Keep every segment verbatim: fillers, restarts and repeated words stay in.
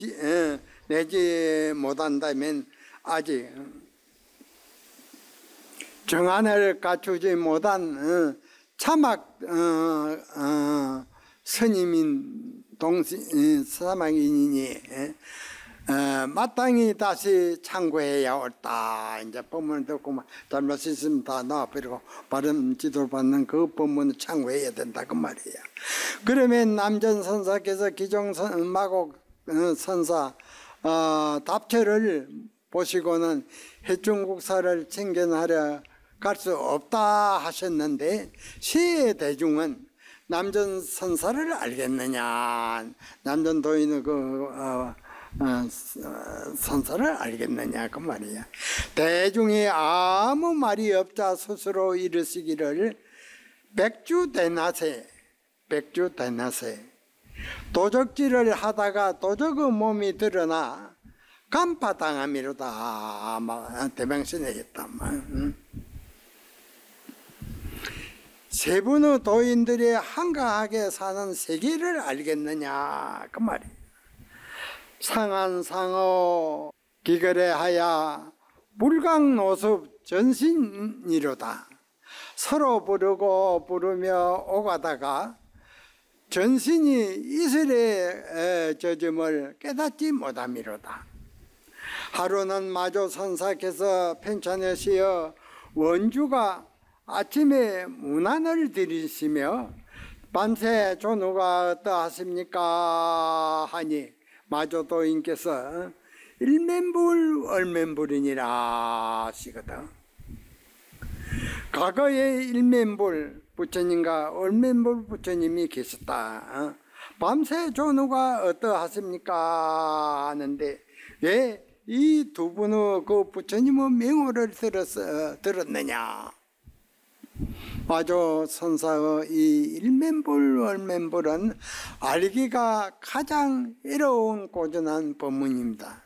내지 못한다면 아직 정안을 갖추지 못한 차막 스님인 동시 사망인이니 어, 마땅히 다시 참고해야 옳다. 이제 법문을 듣고 잘못 있으면 다 놔버리고 바른 지도를 받는 그 법문을 참고해야 된다 그 말이야. 그러면 남전 선사께서 기종 선, 마곡 선사 어, 답처를 보시고는 해중국사를 챙겨나려 갈 수 없다 하셨는데 시의 대중은 남전 선사를 알겠느냐, 남전 도인의 그 어, 어, 선사를 알겠느냐 그 말이야. 대중이 아무 말이 없자 스스로 이르시기를 백주대낮에 백주대낮에 도적질을 하다가 도적의 몸이 드러나 간파당함이로다. 대명신이겠다. 응? 세 분의 도인들이 한가하게 사는 세계를 알겠느냐 그 말이야. 상한상어 기거래하야 물강노습 전신이로다. 서로 부르고 부르며 오가다가 전신이 이슬의 저점을 깨닫지 못함이로다. 하루는 마조 선사께서 편찬에 시어 원주가 아침에 문안을 들이시며 밤새 조누가 어떠하십니까 하니 마조도인께서 일면불 얼면불이니라 하시거든. 과거에 일면불 부처님과 얼면불 부처님이 계셨다. 밤새 조누가 어떠하십니까 하는데 왜 이 두 분의 그 부처님의 명호를 들었어, 들었느냐. 마조 선사의 이 일면불 얼면불은 알기가 가장 어려운 고전한 법문입니다.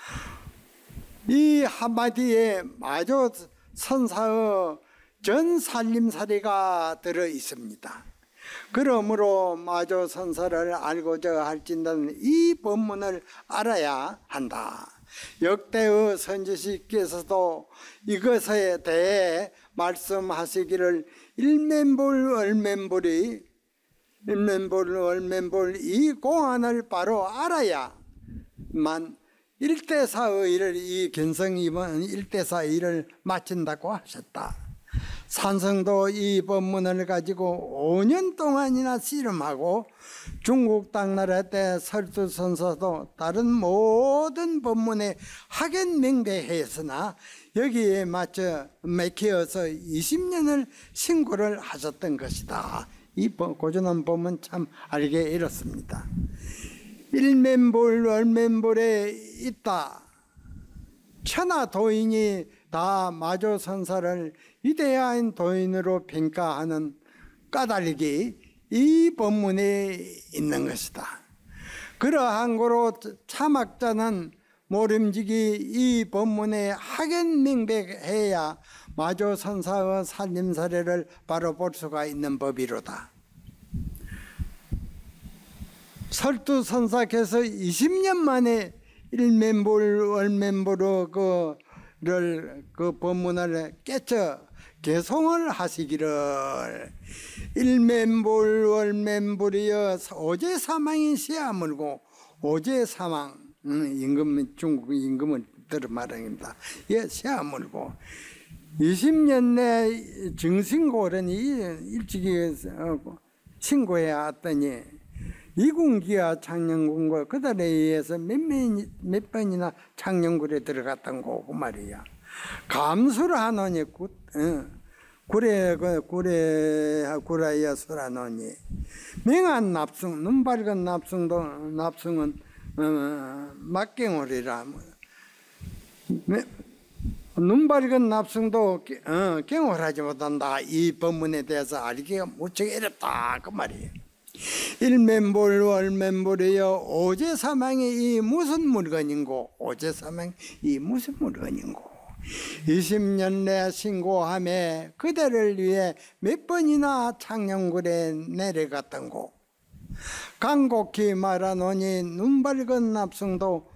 이 한마디에 마조 선사의 전 살림살이가 들어 있습니다. 그러므로 마조 선사를 알고자 할진다는 이 법문을 알아야 한다. 역대의 선지식께서도 이것에 대해 말씀하시기를 일면불 얼면불이 일면불 얼면불 이 공안을 바로 알아야만 일대사의 일을 이 견성이면 일대사의 일을 마친다고 하셨다. 산성도 이 법문을 가지고 오 년 동안이나 씨름하고 중국 당나라 때 설두선사도 다른 모든 법문에 학연명대했으나 여기에 맞춰 맥히어서 이십 년을 신고를 하셨던 것이다. 이 고전한 법문 참 알게 이렇습니다. 일면불 얼면불에 있다. 천하 도인이 다 마조 선사를 위대한 도인으로 평가하는 까닭이 이 법문에 있는 것이다. 그러한 거로 참학자는 모름지기 이 법문에 학연명백해야 마조 선사의 살림사례를 바로 볼 수가 있는 법이로다. 설두 선사께서 이십 년 만에 일면불 얼면불의 그를 그 법문을 깨쳐 개송을 하시기를 일면불 얼면불이여 오제사망이 시아물고 오제사망 음, 임금 중국 임금을 들어 말합니다. 예, 시아물고 이십 년 내 정신고련이 일찍이 신고해 왔더니 이군기와 창녕군과 그들에 의해서 몇, 몇, 몇 번이나 창녕굴에 들어갔던 거고 말이야. 감수를 하노니 구, 어, 구례 구례 구라야 수라노니 명한 납승 눈 밝은 납승도 납승은 어, 막갱오리라. 눈 밝은 납승도 어, 갱오하지 못한다. 이 법문에 대해서 알기가 무척 어렵다 그 말이에요. 일면불 얼면불이여 오제사망이 이 무슨 물건인고 오제사망이 이 무슨 물건인고 이십 년 내 신고함에 그대를 위해 몇 번이나 창녕굴에 내려갔던고 간곡히 말하노니 눈 밝은 납승도